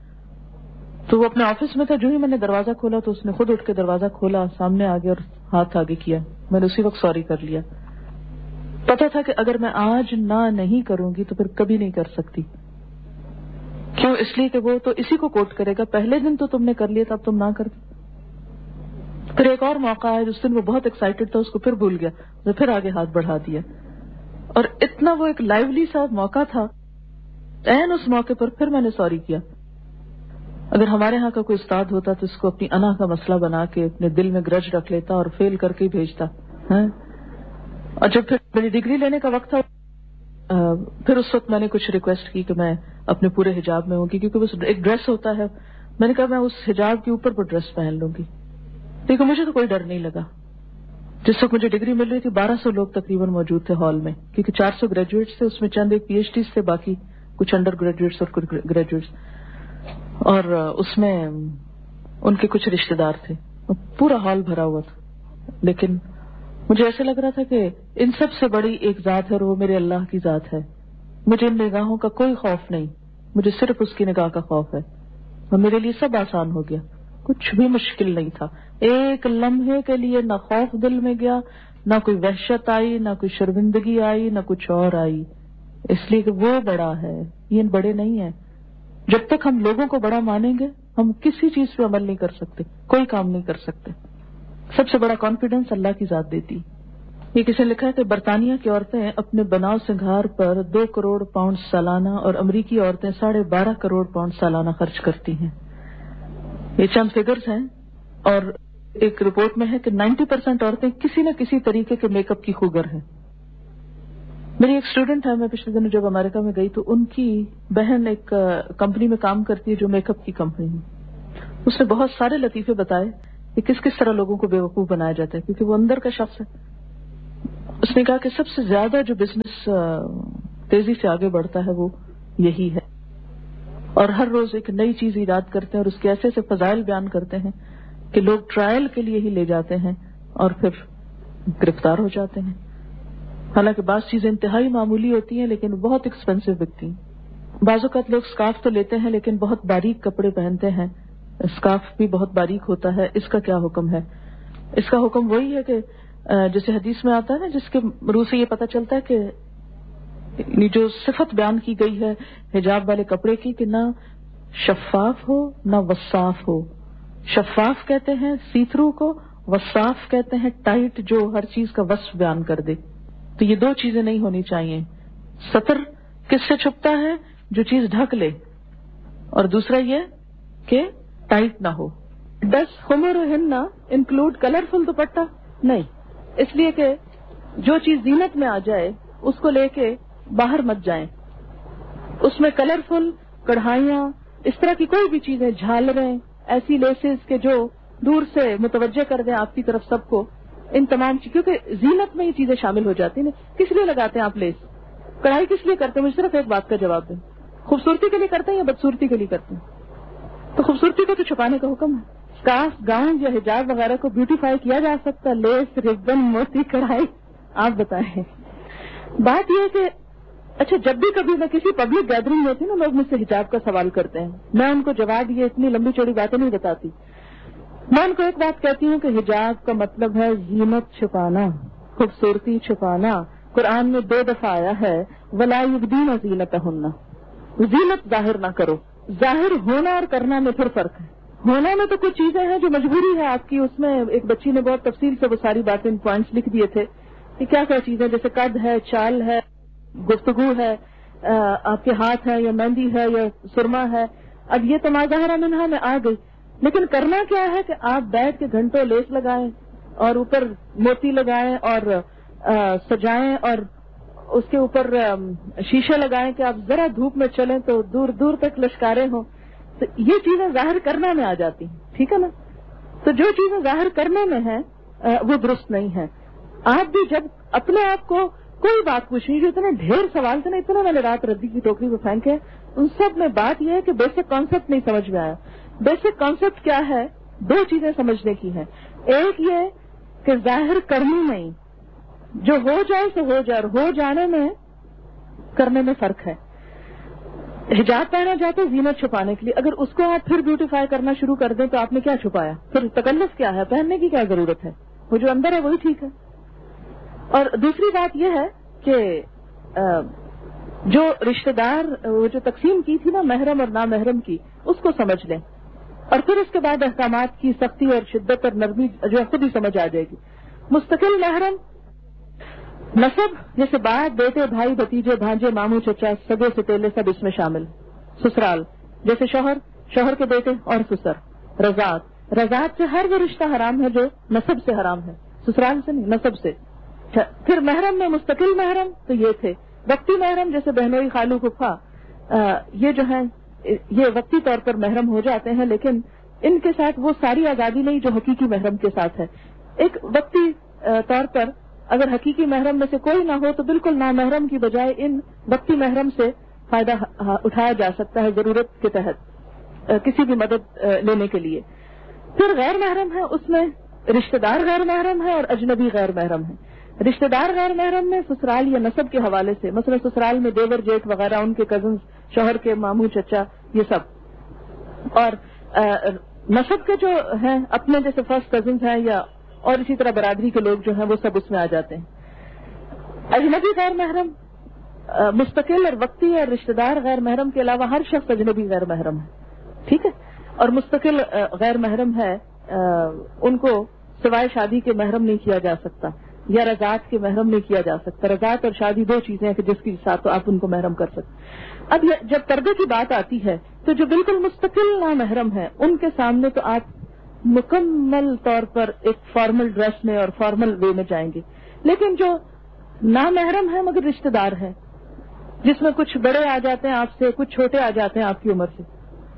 تو وہ اپنے آفس میں تھا. جو ہی میں نے دروازہ کھولا تو اس نے خود اٹھ کے دروازہ کھولا، سامنے آ گیا اور ہاتھ آگے کیا. میں نے اسی وقت سوری کر لیا. پتا تھا کہ اگر میں آج نہ نہیں کروں گی تو پھر کبھی نہیں کر سکتی. کیوں؟ اس لیے کہ وہ تو اسی کو کوٹ کرے گا، پہلے دن تو تم نے کر لیا تھا اب تم نہ کر. پھر ایک اور موقع ہے جس دن وہ بہت ایکسائٹڈ تھا، اس کو پھر بھول گیا تو پھر آگے ہاتھ بڑھا دیا. اور اتنا وہ ایک لائیولی سا موقع تھا، این اس موقع پر پھر میں نے سوری کیا. اگر ہمارے ہاں کا کوئی استاد ہوتا تو اس کو اپنی انا کا مسئلہ بنا کے اپنے دل میں گرج رکھ لیتا اور فیل کر کے ہی بھیجتا. اور جب پھر میری ڈگری لینے کا وقت تھا پھر اس وقت میں نے کچھ ریکویسٹ کی کہ میں اپنے پورے حجاب میں ہوں گی، کیونکہ وہ ایک ڈریس ہوتا ہے. میں نے کہا میں اس حجاب کے اوپر پر ڈریس پہن لوں گی. لیکن مجھے تو کوئی ڈر نہیں لگا. جس وقت مجھے ڈگری مل رہی تھی بارہ سو لوگ تقریباً موجود تھے ہال میں، کیونکہ چار سو گریجویٹس تھے، اس میں چند ایک پی ایچ ڈیز تھے، باقی کچھ انڈر گریجویٹس اور کچھ گریجویٹس، اور اس میں ان کے کچھ رشتے دار تھے. پورا ہال بھرا ہوا تھا. لیکن مجھے ایسے لگ رہا تھا کہ ان سب سے بڑی ایک ذات ہے اور وہ میرے اللہ کی ذات ہے. مجھے ان نگاہوں کا کوئی خوف نہیں، مجھے صرف اس کی نگاہ کا خوف ہے. اور میرے لیے سب آسان ہو گیا، کچھ بھی مشکل نہیں تھا. ایک لمحے کے لیے نہ خوف دل میں گیا، نہ کوئی وحشت آئی، نہ کوئی شرمندگی آئی، نہ کچھ اور آئی. اس لیے کہ وہ بڑا ہے، یہ بڑے نہیں ہیں. جب تک ہم لوگوں کو بڑا مانیں گے ہم کسی چیز پہ عمل نہیں کر سکتے، کوئی کام نہیں کر سکتے. سب سے بڑا کانفیڈنس اللہ کی ذات دیتی. یہ کسی نے لکھا ہے کہ برطانیہ کی عورتیں اپنے بناؤ سنگھار پر دو کروڑ پاؤنڈ سالانہ اور امریکی عورتیں ساڑھے بارہ کروڑ پاؤنڈ سالانہ خرچ کرتی ہیں. یہ چند فگرز ہیں. اور ایک رپورٹ میں ہے کہ نائنٹی پرسینٹ عورتیں کسی نہ کسی طریقے کے میک اپ کی خوگر ہیں. میری ایک اسٹوڈنٹ ہے، میں پچھلے دنوں جب امریکہ میں گئی تو ان کی بہن ایک کمپنی میں کام کرتی ہے جو میک اپ کی کمپنی ہے. اس نے بہت سارے لطیفے بتائے کہ کس کس طرح لوگوں کو بیوقوف بنایا جاتا ہے، کیونکہ وہ اندر کا شخص ہے. اس نے کہا کہ سب سے زیادہ جو بزنس تیزی سے آگے بڑھتا ہے وہ یہی ہے، اور ہر روز ایک نئی چیز ایجاد کرتے ہیں اور اس کے ایسے ایسے فضائل بیان کرتے ہیں کہ لوگ ٹرائل کے لیے ہی لے جاتے ہیں اور پھر گرفتار ہو جاتے ہیں. حالانکہ بعض چیزیں انتہائی معمولی ہوتی ہیں لیکن بہت ایکسپینسو بکتی ہیں. بعض اوقات لوگ اسکارف تو لیتے ہیں لیکن بہت باریک کپڑے پہنتے ہیں، اسکارف بھی بہت باریک ہوتا ہے. اس کا کیا حکم ہے؟ اس کا حکم وہی ہے کہ جیسے حدیث میں آتا ہے نا، جس کے روح سے یہ پتہ چلتا ہے کہ جو صفت بیان کی گئی ہے حجاب والے کپڑے کی کہ نہ شفاف ہو نہ وصاف ہو. شفاف کہتے ہیں سی تھرو کو، وصاف کہتے ہیں ٹائٹ جو ہر چیز کا وصف بیان کر دے. تو یہ دو چیزیں نہیں ہونی چاہیے. ستر کس سے چھپتا ہے؟ جو چیز ڈھک لے، اور دوسرا یہ کہ ٹائٹ نہ ہو. ڈس خمر ہن انکلوڈ کلرفل دوپٹہ؟ نہیں، اس لیے کہ جو چیز زینت میں آ جائے اس کو لے کے باہر مت جائیں. اس میں کلرفل کڑھائیاں، اس طرح کی کوئی بھی چیزیں، جھالریں، ایسی لیسز کے جو دور سے متوجہ کر دیں آپ کی طرف سب کو، ان تمام چیز، کیونکہ زینت میں یہ چیزیں شامل ہو جاتی ہیں. کس لیے لگاتے ہیں آپ لیس؟ کڑھائی کس لیے کرتے ہیں؟ مجھے صرف ایک بات کا جواب دیں. خوبصورتی کے لیے کرتے ہیں یا بدصورتی کے لیے کرتے ہیں؟ تو خوبصورتی کو تو چھپانے کا حکم ہے. اسکارف، گاؤن یا حجاب وغیرہ کو بیوٹیفائی کیا جا سکتا ہے، لیس، ربن، موتی، کڑھائی. آپ بتائیں. بات یہ ہے کہ اچھا جب بھی کبھی میں کسی پبلک گیدرنگ میں ہوتی نا، لوگ مجھ سے حجاب کا سوال کرتے ہیں، میں ان کو جواب یہ اتنی لمبی چوڑی باتیں نہیں بتاتی. میں ان کو ایک بات کہتی ہوں کہ حجاب کا مطلب ہے زینت چھپانا، خوبصورتی چھپانا. قرآن میں دو دفعہ آیا ہے وَلَا يُبْدِينَ زِينَتَهُنَّ، زینت ظاہر نہ کرو. ظاہر ہونا اور کرنا میں پھر فرق ہے. ہونے میں تو کچھ چیزیں ہیں جو مجبوری ہے آپ کی. اس میں ایک بچی نے بہت تفصیل سے وہ ساری باتیں پوائنٹس لکھ دیے تھے کہ کیا کیا چیزیں، جیسے قد ہے، چال ہے، گفتگو ہے، آپ کے ہاتھ ہے یا مہندی ہے یا سرما ہے. اب یہ تو ما ظاہر منہا میں آ گئی. لیکن کرنا کیا ہے کہ آپ بیٹھ کے گھنٹوں لیس لگائیں اور اوپر موتی لگائیں اور سجائیں اور اس کے اوپر شیشے لگائیں کہ آپ ذرا دھوپ میں چلیں تو دور دور تک لشکارے ہوں. تو یہ چیزیں ظاہر کرنا میں آ جاتی ہیں، ٹھیک ہے نا. تو جو چیزیں ظاہر کرنے میں ہیں وہ درست نہیں ہیں. آپ بھی جب اپنے آپ کو کوئی بات پوچھیں، جو اتنے ڈھیر سوال تھے نا، اتنا میں نے رات ردی کی ٹوکری میں پھینکے، ان سب میں بات یہ ہے کہ بیسک کانسیپٹ نہیں سمجھ میں آیا. بیسک کانسیپٹ کیا ہے؟ دو چیزیں سمجھنے کی ہیں. ایک یہ کہ ظاہر کرنی نہیں، جو ہو جائے تو ہو جائے، اور ہو جانے میں کرنے میں فرق ہے. حجاب پہنا جاتا ہے زینت چھپانے کے لیے، اگر اس کو آپ پھر بیوٹیفائی کرنا شروع کر دیں تو آپ نے کیا چھپایا؟ پھر تکلف کیا ہے؟ پہننے کی کیا ضرورت ہے؟ وہ جو اندر ہے وہی ٹھیک ہے. اور دوسری بات یہ ہے کہ جو رشتہ دار وہ جو تقسیم کی تھی نا محرم اور نامحرم کی، اس کو سمجھ لیں، اور پھر اس کے بعد احکامات کی سختی اور شدت اور نرمی جو ہے خود ہی سمجھ آ جائے گی. مستقل محرم، نسب جیسے باپ، بیٹے، بھائی، بھتیجے، بھانجے، ماموں، چچا، سگے ستیلے سب اس میں شامل. سسرال جیسے شوہر، شوہر کے بیٹے اور سسر. رضاعت، رضاعت سے ہر وہ رشتہ حرام ہے جو نسب سے حرام ہے، سسرال سے نہیں، نسب سے. پھر محرم میں مستقل محرم تو یہ تھے. وقتی محرم جیسے بہنوئی، خالو، پھپھا، یہ جو ہیں یہ وقتی طور پر محرم ہو جاتے ہیں، لیکن ان کے ساتھ وہ ساری آزادی نہیں جو حقیقی محرم کے ساتھ ہے. ایک وقتی طور پر اگر حقیقی محرم میں سے کوئی نہ ہو تو بالکل نامحرم کی بجائے ان وقتی محرم سے فائدہ اٹھایا جا سکتا ہے ضرورت کے تحت کسی بھی مدد لینے کے لیے. پھر غیر محرم ہے، اس میں رشتہ دار غیر محرم ہے اور اجنبی غیر محرم ہے. رشتہ دار غیر محرم میں سسرال یا نسب کے حوالے سے، مثلا سسرال میں دیور، جیٹھ وغیرہ، ان کے کزنز، شوہر کے ماموں، چچا، یہ سب. اور نسب کے جو ہیں اپنے جیسے فرسٹ کزنز ہیں یا اور اسی طرح برادری کے لوگ جو ہیں وہ سب اس میں آ جاتے ہیں. اجنبی غیر محرم، مستقل اور وقتی اور رشتہ دار غیر محرم کے علاوہ ہر شخص اجنبی غیر محرم ہے، ٹھیک ہے. اور مستقل غیر محرم ہے، ان کو سوائے شادی کے محرم نہیں کیا جا سکتا یا رضاعت کے محرم نہیں کیا جا سکتا. رضاعت اور شادی دو چیزیں ہیں کہ جس کے ساتھ آپ ان کو محرم کر سکتے. اب جب پردے کی بات آتی ہے تو جو بالکل مستقل نامحرم ہے ان کے سامنے تو آپ مکمل طور پر ایک فارمل ڈریس میں اور فارمل وے میں جائیں گے. لیکن جو نامحرم ہے مگر رشتہ دار ہے، جس میں کچھ بڑے آ جاتے ہیں آپ سے، کچھ چھوٹے آ جاتے ہیں آپ کی عمر سے،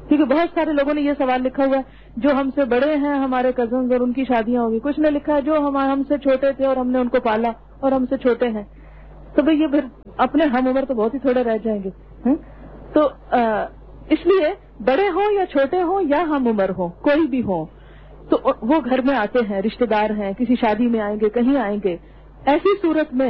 کیونکہ بہت سارے لوگوں نے یہ سوال لکھا ہوا ہے جو ہم سے بڑے ہیں ہمارے کزنز اور ان کی شادیاں ہوگی. کچھ نے لکھا ہے جو ہم ہم سے چھوٹے تھے اور ہم نے ان کو پالا اور ہم سے چھوٹے ہیں. تو بھئی یہ پھر اپنے ہم عمر تو بہت ہی تھوڑے رہ جائیں گے. تو اس لیے بڑے ہوں یا چھوٹے ہوں یا ہم عمر ہوں کوئی بھی ہوں تو وہ گھر میں آتے ہیں, رشتہ دار ہیں, کسی شادی میں آئیں گے, کہیں آئیں گے. ایسی صورت میں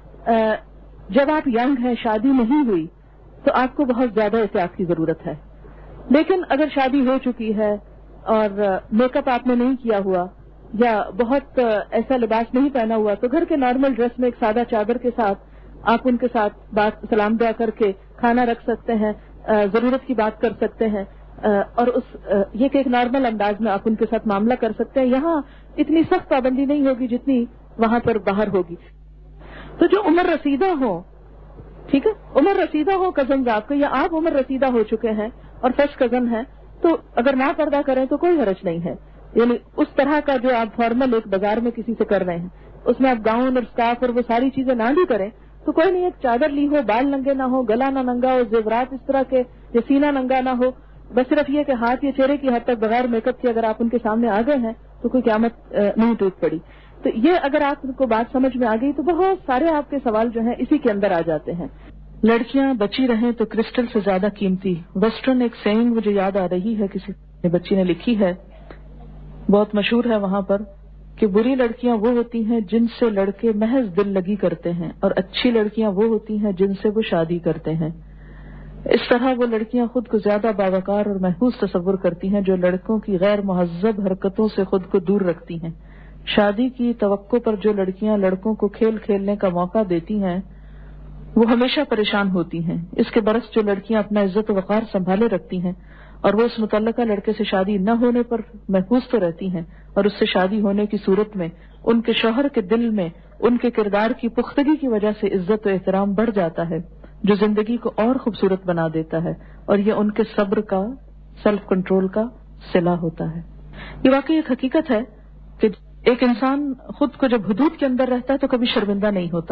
جب آپ ینگ ہیں, شادی نہیں ہوئی, تو آپ کو بہت زیادہ احتیاط کی ضرورت ہے. لیکن اگر شادی ہو چکی ہے اور میک اپ آپ نے نہیں کیا ہوا یا بہت ایسا لباس نہیں پہنا ہوا, تو گھر کے نارمل ڈریس میں ایک سادہ چادر کے ساتھ آپ ان کے ساتھ بات سلام دعا کر کے کھانا رکھ سکتے ہیں, ضرورت کی بات کر سکتے ہیں, اور اس یہ کہ ایک نارمل انداز میں آپ ان کے ساتھ معاملہ کر سکتے ہیں. یہاں اتنی سخت پابندی نہیں ہوگی جتنی وہاں پر باہر ہوگی. تو جو عمر رسیدہ ہو, ٹھیک ہے, عمر رسیدہ ہو کزنز آپ کے, یا آپ عمر رسیدہ ہو چکے ہیں اور فرسٹ کزن ہیں, تو اگر نہ پردہ کریں تو کوئی حرج نہیں ہے. یعنی اس طرح کا جو آپ فارمل ایک بازار میں کسی سے کر رہے ہیں اس میں آپ گاؤن اور اسکارف اور وہ ساری چیزیں نہ بھی کریں تو کوئی نہیں. ایک چادر لی ہو, بال ننگے نہ ہو, گلا نہ ننگا ہو, زیورات اس طرح کے یا سینہ ننگا نہ ہو, بس صرف یہ کہ ہاتھ یا چہرے کی حد تک بغیر میک اپ کے اگر آپ ان کے سامنے آ گئے ہیں تو کوئی قیامت نہیں ٹوٹ پڑی. تو یہ اگر آپ کو بات سمجھ میں آ گئی تو بہت سارے آپ کے سوال جو ہیں اسی کے اندر آ جاتے ہیں. لڑکیاں بچی رہیں تو کرسٹل سے زیادہ قیمتی. ویسٹرن ایک سینگ مجھے یاد آ رہی ہے, کسی بچی نے لکھی ہے, بہت مشہور ہے وہاں پر, کہ بری لڑکیاں وہ ہوتی ہیں جن سے لڑکے محض دل لگی کرتے ہیں اور اچھی لڑکیاں وہ ہوتی ہیں جن سے وہ شادی کرتے ہیں. اس طرح وہ لڑکیاں خود کو زیادہ باوقار اور محفوظ تصور کرتی ہیں جو لڑکوں کی غیر مہذب حرکتوں سے خود کو دور رکھتی ہیں. شادی کی توقع پر جو لڑکیاں لڑکوں کو کھیل کھیلنے کا موقع دیتی ہیں وہ ہمیشہ پریشان ہوتی ہیں. اس کے برعکس جو لڑکیاں اپنا عزت و وقار سنبھالے رکھتی ہیں اور وہ اس متعلقہ لڑکے سے شادی نہ ہونے پر محفوظ تو رہتی ہیں, اور اس سے شادی ہونے کی صورت میں ان کے شوہر کے دل میں ان کے کردار کی پختگی کی وجہ سے عزت و احترام بڑھ جاتا ہے جو زندگی کو اور خوبصورت بنا دیتا ہے, اور یہ ان کے صبر کا, سیلف کنٹرول کا صلہ ہوتا ہے. یہ واقعی ایک حقیقت ہے کہ ایک انسان خود کو جب حدود کے اندر رہتا ہے تو کبھی شرمندہ نہیں ہوتا.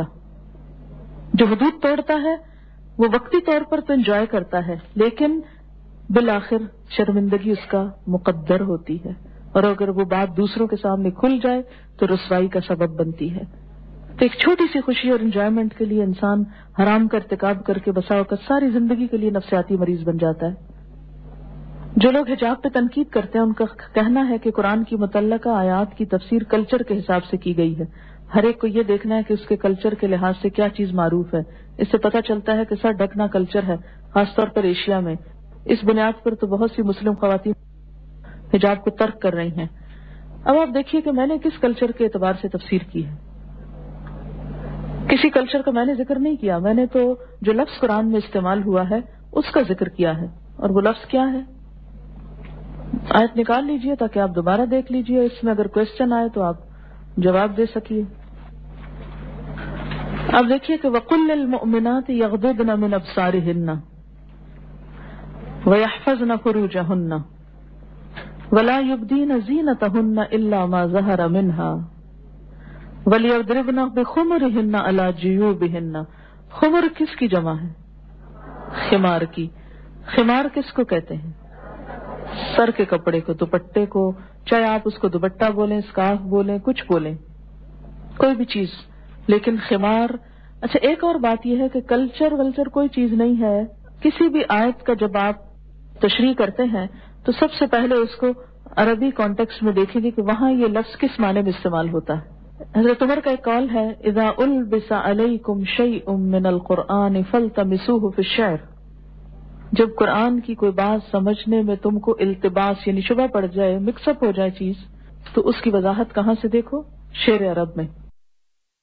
جو حدود توڑتا ہے وہ وقتی طور پر تو انجوائے کرتا ہے, لیکن بالآخر شرمندگی اس کا مقدر ہوتی ہے, اور اگر وہ بات دوسروں کے سامنے کھل جائے تو رسوائی کا سبب بنتی ہے. تو ایک چھوٹی سی خوشی اور انجوائمنٹ کے لیے انسان حرام کا ارتکاب کر کے بسا اوقات ساری زندگی کے لیے نفسیاتی مریض بن جاتا ہے. جو لوگ حجاب پہ تنقید کرتے ہیں ان کا کہنا ہے کہ قرآن کی متعلقہ آیات کی تفسیر کلچر کے حساب سے کی گئی ہے. ہر ایک کو یہ دیکھنا ہے کہ اس کے کلچر کے لحاظ سے کیا چیز معروف ہے. اس سے پتہ چلتا ہے کہ سر ڈھکنا کلچر ہے, خاص طور پر ایشیا میں. اس بنیاد پر تو بہت سی مسلم خواتین حجاب کو ترک کر رہی ہیں. اب آپ دیکھیے کہ میں نے کس کلچر کے اعتبار سے تفسیر کی ہے. کسی کلچر کا میں نے ذکر نہیں کیا, میں نے تو جو لفظ قرآن میں استعمال ہوا ہے اس کا ذکر کیا ہے. اور وہ لفظ کیا ہے؟ آیت نکال لیجئے تاکہ آپ دوبارہ دیکھ لیجئے, اس میں اگر کوشچن آئے تو آپ جواب دے سکیے. اب دیکھیے کہ وَقُلْ لِلْمُؤْمِنَاتِ يَغْضُضْنَ مِنْ أَبْصَارِهِنَّ وَيَحْفَظْنَ فُرُوجَهُنَّ وَلَا يُبْدِينَ زِينَتَهُنَّ إِلَّا مَا ظَهَرَ مِنْهَا وَلْيَضْرِبْنَ بِخُمُرِهِنَّ عَلَى جُيُوبِهِنَّ. خمر کس کی جمع ہے؟ خمار کی. خمار کس کو کہتے ہیں؟ سر کے کپڑے کو, دوپٹے کو, چاہے آپ اس کو دوپٹہ بولیں, اسکارف بولیں, کچھ بولیں, کوئی بھی چیز, لیکن خمار. اچھا ایک اور بات یہ ہے کہ کلچر ولچر کوئی چیز نہیں ہے. کسی بھی آیت کا جب آپ تشریح کرتے ہیں تو سب سے پہلے اس کو عربی کانٹیکسٹ میں دیکھیں گے کہ وہاں یہ لفظ کس معنی میں استعمال ہوتا ہے. حضرت عمر کا ایک قول ہے, اذا البس علیکم شیء من القرآن فالتمسوه فی الشعر. جب قرآن کی کوئی بات سمجھنے میں تم کو التباس یعنی شبہ پڑ جائے, مکس اپ ہو جائے چیز, تو اس کی وضاحت کہاں سے دیکھو؟ شعر عرب میں.